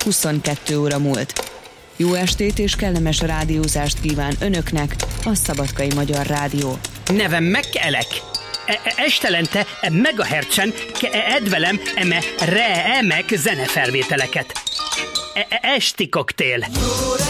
22 óra múlt. Jó estét és kellemes rádiózást kíván önöknek a Szabadkai Magyar Rádió. Nevem Mekelek. Estelente megahertzen edvelem remek zenefelvételeket. Esti koktél.